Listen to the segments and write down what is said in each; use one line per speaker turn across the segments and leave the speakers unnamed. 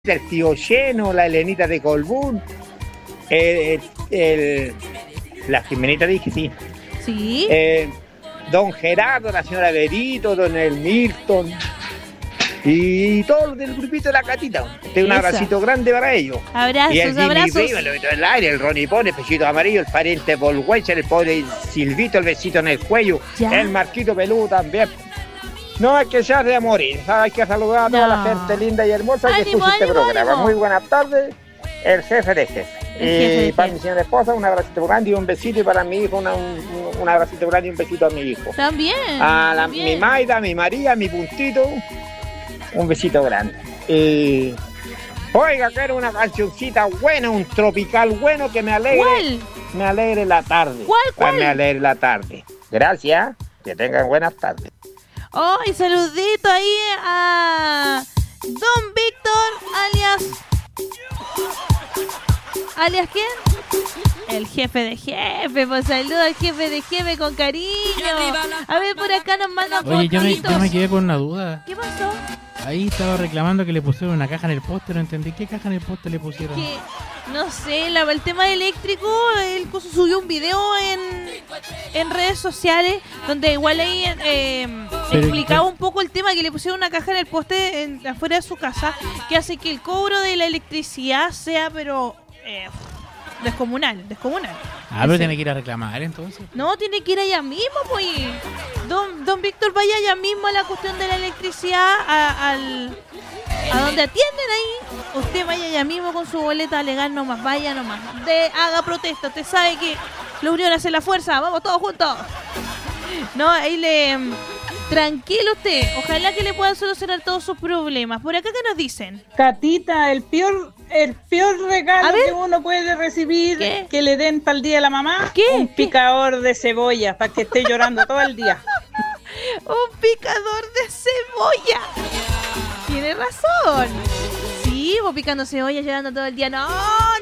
el tío Lleno, la Elenita de Colbún, la Jimenita dije, sí.
Sí.
Don Gerardo, la señora Berito, don El Milton y todos los del grupito de la Catita. Un abracito grande para ellos.
Abrazos,
y el Jimmy
abrazos.
Rivas, el Lobito del Aire, el Ronnie Pone, el Pechito Amarillo, el pariente Volhuecher, el pobre Silvito, el besito en el cuello,
¿Ya?
el Marquito Peludo también. No hay que echar de morir, hay que saludar a toda la gente linda y hermosa que
Ánimo,
escucha este
ánimo,
programa.
ánimo.
Muy buenas tardes, el jefe de jefe.
jefe de
Para
jefe.
mi señora esposa, un abracito grande y un besito, y para mi hijo, un abracito grande y un besito a mi hijo.
También.
A
también.
mi Maida, mi María, mi Puntito, un besito grande. Oiga, quiero una cancioncita buena, un tropical bueno que me alegre.
¿Cuál?
Me alegre la tarde.
¿Cuál?
Me alegre la tarde. Gracias, que tengan buenas tardes.
Oh, y saludito ahí a Don Víctor, alias ¿quién? El jefe de jefe, pues saludo al jefe de jefe con cariño. A ver, por acá nos mandan
Oye, yo
fotitos.
me quedé con una duda.
¿Qué pasó?
Ahí estaba reclamando que le pusieron una caja en el poste, no entendí. ¿Qué caja en el poste le pusieron?
Que, no sé, el tema eléctrico, él subió un video en redes sociales donde igual ahí
Pero,
explicaba un poco el tema que le pusieron una caja en el poste afuera de su casa que hace que el cobro de la electricidad sea, pero descomunal.
Pero tiene que ir a reclamar entonces.
No, tiene que ir allá mismo, pues. Don Víctor, vaya allá mismo a la cuestión de la electricidad, a donde atienden ahí. Usted vaya allá mismo con su boleta legal, nomás, vaya nomás. Haga protesta, usted sabe que la unión hace la fuerza, vamos todos juntos. No, ahí tranquilo usted, ojalá que le puedan solucionar todos sus problemas. Por acá, ¿qué nos dicen?
Catita, el peor regalo
A ver.
que uno puede recibir,
¿Qué?
que le den para el día de la mamá,
¿Qué?
un picador de cebolla para que esté llorando todo el día.
Un picador de cebolla. Tiene razón. Sí, vos picando cebolla, llorando todo el día. No.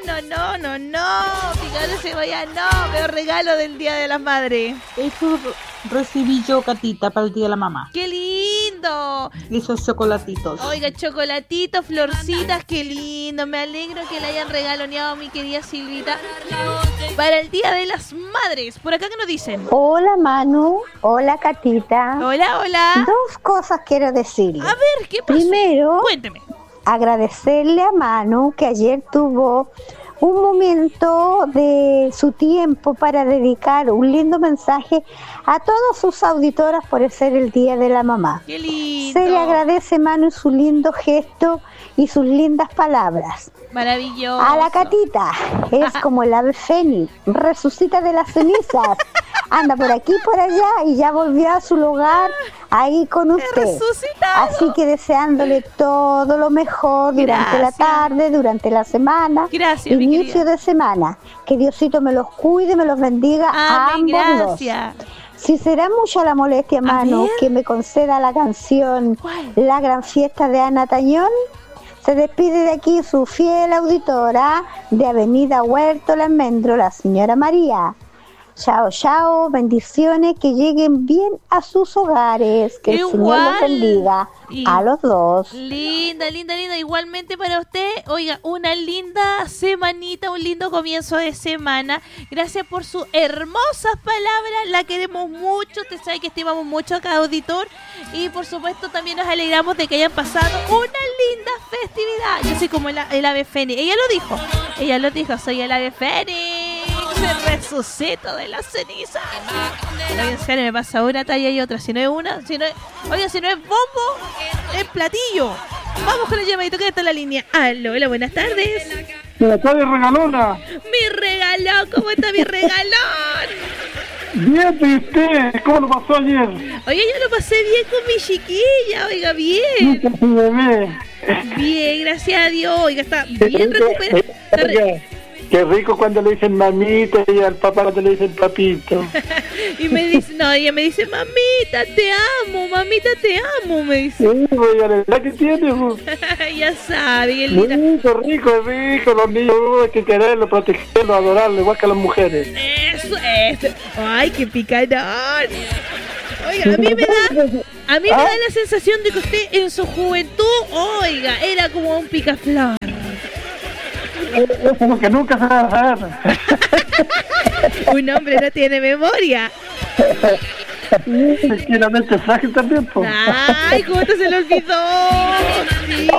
Picador de cebolla, no. Peor regalo del Día de las Madres.
Eso recibí yo, Catita, para el día de la mamá.
¡Qué lindo!
Esos chocolatitos.
Oiga, chocolatitos, florcitas, qué lindo. Me alegro que le hayan regaloneado a mi querida Silvita para el Día de las Madres. Por acá, ¿qué nos dicen?
Hola Manu, hola Catita.
Hola.
Dos cosas quiero decirle.
A ver, ¿qué pasó?
Primero,
Cuénteme.
agradecerle a Manu que ayer tuvo un momento de su tiempo para dedicar un lindo mensaje a todas sus auditoras por ser el Día de la Mamá.
Qué lindo.
Se le agradece, Manu, su lindo gesto y sus lindas palabras.
Maravilloso.
A la Catita, es como el ave fénix, resucita de las cenizas, anda por aquí y por allá y ya volvió a su lugar ahí con usted.
Resucitado.
Así que deseándole todo lo mejor durante la tarde, durante la semana,
Gracias, mi
inicio
querida.
de semana. Que Diosito me los cuide, me los bendiga a
Amén,
ambos
gracias.
dos. Si será mucha la molestia, Manu,
ver.
que me conceda la canción
¿Cuál?
La Gran Fiesta de Ana Tañón. Se despide de aquí su fiel auditora de Avenida Huerto La Almendro, la señora María. Chao, chao, bendiciones, que lleguen bien a sus hogares, que el Señor
Igual.
los bendiga
Y-
a los dos.
Linda. Igualmente para usted, oiga, una linda semanita, un lindo comienzo de semana. Gracias por sus hermosas palabras, la queremos mucho. Usted sabe que estimamos mucho a cada auditor. Y por supuesto también nos alegramos de que hayan pasado una linda festividad. Yo soy como el ave fénix. Ella lo dijo, soy el ave fénix. Me resucito de la ceniza. Oiga, en serio, me pasa una talla y otra. Si no es bombo, es platillo. Vamos con el llamadito que está en la línea. Aló, hola, buenas tardes.
Buenas tardes, regalona.
Mi regalón, ¿cómo está mi regalón?
Bien, ¿y usted? ¿Cómo lo pasó ayer?
Oye, yo lo pasé bien con mi chiquilla, oiga, bien.
Con su bebé.
Bien, gracias a Dios. Oiga, está bien recuperada.
Qué rico cuando le dicen mamita y al papá cuando le dicen papito.
Y me dice, ella me dice, mamita, te amo, me dice.
Sí, pues, la verdad que tiene, pues.
Ya sabe, qué linda.
Rico, los niños, hay que quererlo, protegerlo, adorarlo, igual que a las mujeres.
Eso. Ay, qué picadón. Oiga, a mí me da la sensación de que usted en su juventud, oiga, era como un picaflor.
Eso es lo que nunca se va a saber.
Un hombre no tiene memoria.
Tranquilamente frágil también, pues.
Ay, ¿cómo te se lo olvidó? Sí.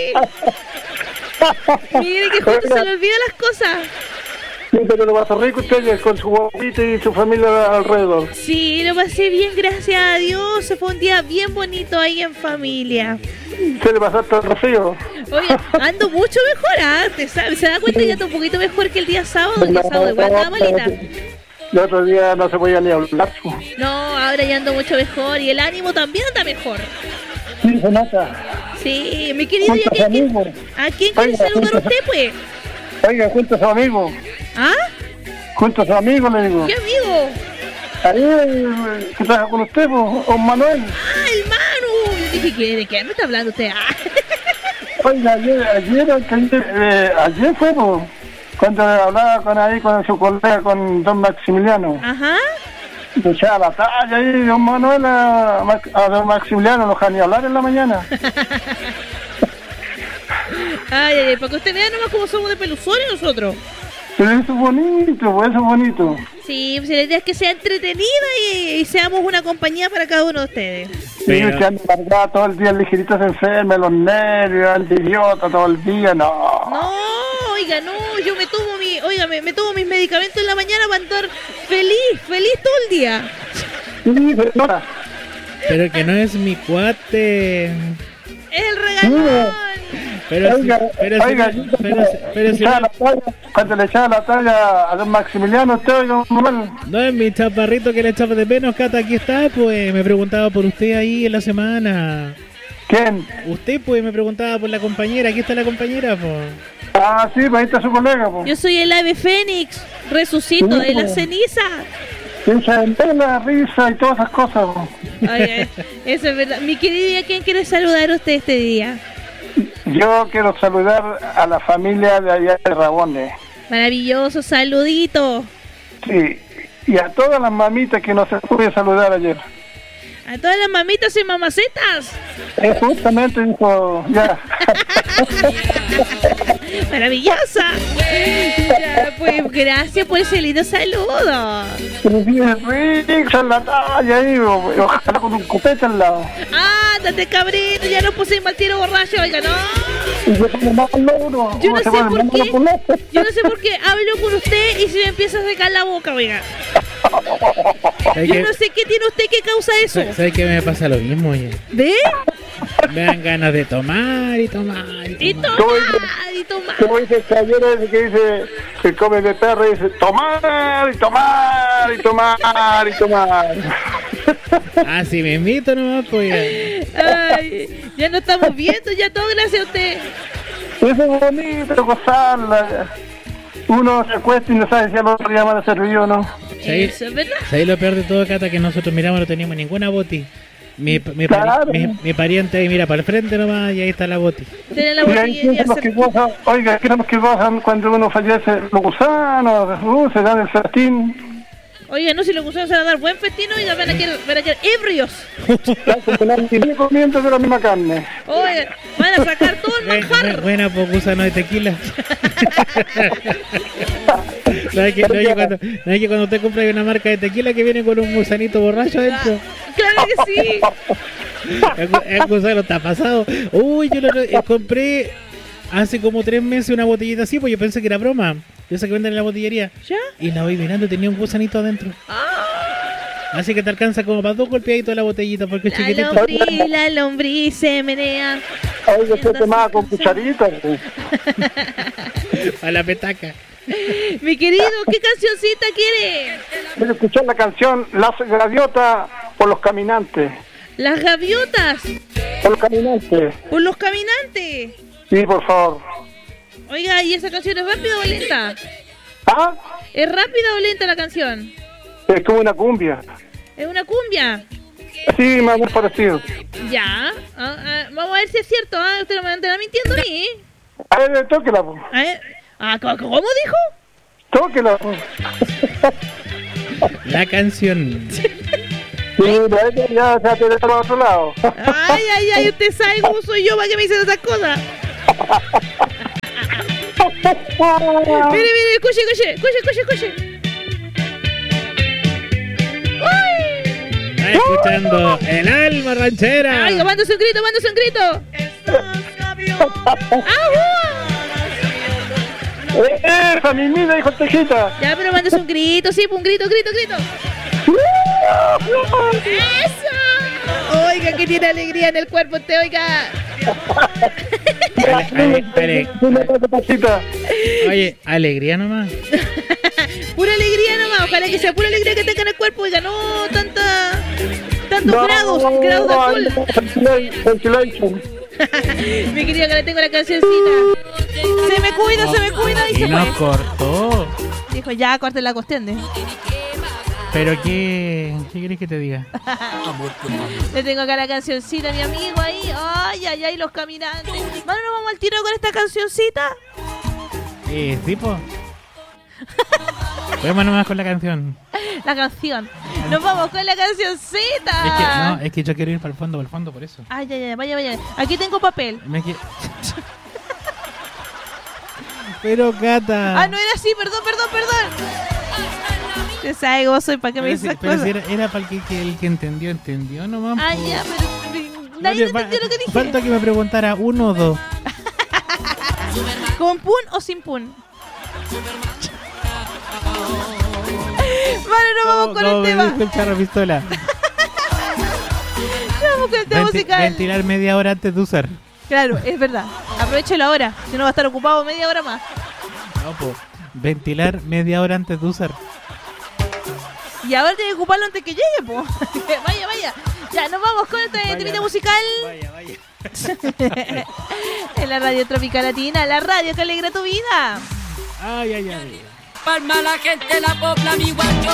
Mire que justo se le olvidan las cosas.
Sí, pero lo pasó rico usted con su guapita y su familia alrededor.
Sí, lo pasé bien, gracias a Dios. Se fue un día bien bonito ahí en familia.
¿Se le pasó hasta el rocío?
Oye, ando mucho mejor, ¿se da cuenta que ando un poquito mejor que el día sábado? El día sábado igual estaba malita.
El otro día no se podía ni hablar.
No, ahora ya ando mucho mejor y el ánimo también anda mejor.
Sí, se nota.
Sí, mi querido, ¿y a quién quiere saludar usted, pues?
Oiga, junto a su amigo.
¿Ah?
Junto a su amigo, le digo.
¿Qué amigo?
Ahí, que trabaja con usted, pues, don Manuel.
¡Ah, el Manu! Yo dije, ¿de qué me está hablando usted? Ah.
Oiga, ayer fue, pues, cuando hablaba con su colega, con don Maximiliano.
Ajá.
Le echaba la talla ahí, don Manuel, a don Maximiliano, no deja ni hablar en la mañana.
Ay, para que usted vea nomás cómo somos de peluzones nosotros.
Pero eso es bonito, pues, eso es bonito.
Sí, pues la idea es que sea entretenida y seamos una compañía para cada uno de ustedes.
Sí, que anda cargada todo el día, el ligerito se enferma, los nervios, el idiota todo el día, no.
No, oiga, no, yo me tomo me tomo mis medicamentos en la mañana para andar feliz todo el día.
Sí, señora.
Pero que no es mi cuate.
Es el regalón.
Cuando le echaba la talla a don Maximiliano, usted, oiga, Manuel.
No es mi chaparrito que le echaba de menos, Cata, aquí está, pues. Me preguntaba por usted ahí en la semana.
¿Quién?
Usted, pues, me preguntaba por la compañera. Aquí está la compañera, pues.
Ah, sí, pues ahí está su colega, pues.
Yo soy el ave fénix, resucito de la ceniza.
Piensa en la risa y todas esas cosas, pues.
Ay, eso es verdad. Mi querida, ¿a quién quiere saludar usted este día?
Yo quiero saludar a la familia de allá de Rabones.
Maravilloso, saludito.
Sí, y a todas las mamitas que no se pude saludar ayer.
A todas las mamitas y mamacetas.
Justamente dijo, ya.
Maravillosa. Ya, pues gracias por ese lindo saludo.
Pero sí, en la talla ahí, ojalá con un copete al lado.
Ándate, cabrito, ya no puse mal tiro borracho, oiga, no.
Y se pone mal uno.
Yo no sé por qué hablo con usted y se me empieza a secar la boca, oiga. Yo no sé qué tiene usted que causa eso.
¿Sabes qué me pasa lo mismo, oye?
¿De?
Me dan ganas de tomar y tomar.
Como dice el caballero ese que dice que come de perro y dice tomar y tomar y tomar y tomar.
Así me invito nomás, pues.
Ay, ya nos estamos viendo, ya todo gracias a usted.
Eso es bonito, gozarla. Uno se acuesta y no sabe si al otro día van a servir o no.
Eso es verdad.
¿Sabes lo peor de todo, Cata? Que nosotros miramos, no teníamos ninguna boti. Mi pariente ahí mira para el frente nomás y ahí está la boti.
Tiene la botella.
Oiga, ¿qué que gozan cuando uno fallece? Los gusanos, se dan el festín.
Oiga, no, si los gusanos se van a dar buen festín, oiga, van a quedar ebrios.
Están comiendo de la misma carne.
Oiga, van a sacar todo el manjar.
Buena, pues gusano de tequila. ¿No es que cuando usted compra una marca de tequila que viene con un gusanito borracho adentro?
Claro que sí.
El gusano está pasado. Uy, yo compré hace como 3 meses una botellita así, pues yo pensé que era broma. Yo sé que venden en la botillería.
¿Ya?
Y la voy mirando, tenía un gusanito adentro. Así que te alcanza como para 2 golpeaditos de la botellita porque es chiquitito.
La lombriz se menea.
Oiga, se tomaba con cucharitas.
A la petaca.
Mi querido, ¿qué cancioncita quiere?
Quiero escuchar la canción Las Gaviotas por los Caminantes.
Las gaviotas.
Por los caminantes.
Por los caminantes.
Sí, por favor.
Oiga, ¿y esa canción es rápida o lenta?
¿Ah?
¿Es rápida o lenta la canción?
Es como una cumbia.
¿Es una cumbia?
Sí, más parecido.
Ya. Vamos a ver si es cierto. Usted no me andará mintiendo a mí.
A ver, tóquela.
A ver. ¿Cómo dijo?
Tóquela.
La canción.
Sí, ya se ha tenido al otro lado.
Ay, usted sabe cómo soy yo para que me dicen esas cosas. Mire, escuche.
Está escuchando el alma ranchera.
Ay, mándose un grito.
¡Esa mismita, hijo de tejita!
Ya, pero mándese un grito, sí, un grito. ¡Eso! Oiga, que tiene alegría en el cuerpo usted, oiga.
Oye, alegría nomás.
Pura alegría nomás, ojalá que sea pura alegría que tenga en el cuerpo, oiga, no tantos grados de alcohol. Mi querida, que le tengo la cancioncita. Se me cuida y se
nos
fue.
cortó.
Dijo, ya, corte la cuestión de.
Pero ¿qué querés que te diga?
Le tengo acá la cancioncita, mi amigo, ahí. Ay, los caminantes. Bueno, ¿nos vamos al tiro con esta cancioncita?
Sí, po. Vamos nomás con la canción.
La canción. Nos vamos con la cancioncita.
Es que yo quiero ir para el fondo, por eso.
Ay, vaya. Aquí tengo papel.
Pero Cata.
No era así, perdón. Te sabes cómo soy, ¿para qué me dices esas cosas?
Era para el que entendió nomás.
Ya, pero nadie entendió lo que dije.
Falta que me preguntara 1 o 2.
¿Con pun o sin pun? Vale, nos vamos con el tema.
El charro pistola.
Vamos con el tema musical.
Ventilar media hora antes de usar.
Claro, es verdad. Aprovechelo ahora, si no va a estar ocupado media hora más.
No, pues. Ventilar media hora antes de usar.
Y ahora tiene que ocuparlo antes que llegue, po. Vaya. Ya, nos vamos con esta temita musical.
Vaya.
En la Radio Tropical Latina, la radio que alegra tu vida.
Ay.
Palma la gente, la popla, mi guacho.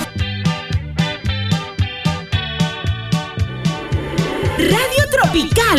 Radio Tropical